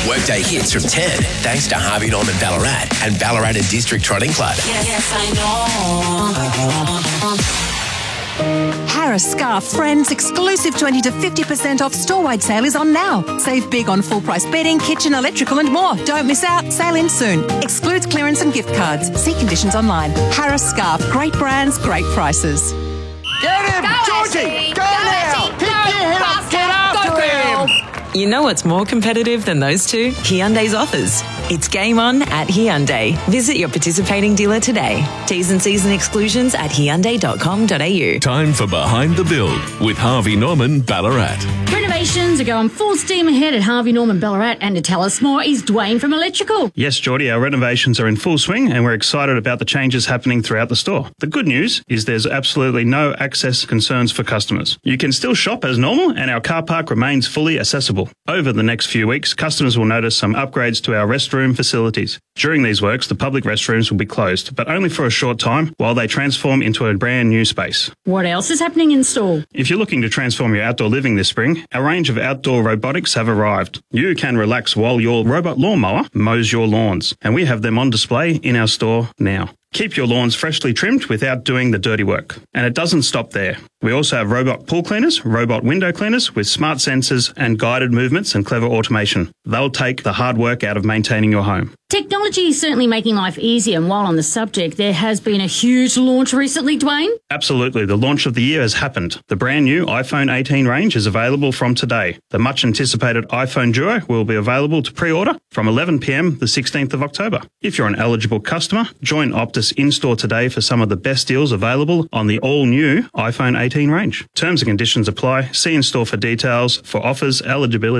Workday hits from 10, thanks to Harvey Norman Ballarat and Ballarat and District Trotting Club. Yes, I know. Harris Scarf Friends exclusive 20 to 50% off store-wide sale is on now. Save big on full-price bedding, kitchen, electrical and more. Don't miss out. Sale ends soon. Excludes clearance and gift cards. See conditions online. Harris Scarf. Great brands, great prices. Get him! Georgie! Go now! Pick your head up! Get after him! You know what's more competitive than those two? Hyundai's offers. It's game on at Hyundai. Visit your participating dealer today. T's and C's and exclusions at hyundai.com.au. Time for Behind the Build with Harvey Norman Ballarat. Renovations are going full steam ahead at Harvey Norman Ballarat, and to tell us more is Dwayne from Electrical. Yes, Geordie, our renovations are in full swing and we're excited about the changes happening throughout the store. The good news is there's absolutely no access concerns for customers. You can still shop as normal and our car park remains fully accessible. Over the next few weeks, customers will notice some upgrades to our restroom facilities. During these works, the public restrooms will be closed, but only for a short time while they transform into a brand new space. What else is happening in store? If you're looking to transform your outdoor living this spring, our range of outdoor robotics have arrived. You can relax while your robot lawnmower mows your lawns, and we have them on display in our store now. Keep your lawns freshly trimmed without doing the dirty work. And it doesn't stop there. We also have robot pool cleaners, robot window cleaners with smart sensors and guided movements and clever automation. They'll take the hard work out of maintaining your home. Technology is certainly making life easier, and while on the subject, there has been a huge launch recently, Dwayne. Absolutely. The launch of the year has happened. The brand new iPhone 18 range is available from today. The much anticipated iPhone Duo will be available to pre-order from 11 p.m. the 16th of October. If you're an eligible customer, join Optus in-store today for some of the best deals available on the all-new iPhone 18 range. Terms and conditions apply. See in-store for details for offers, eligibility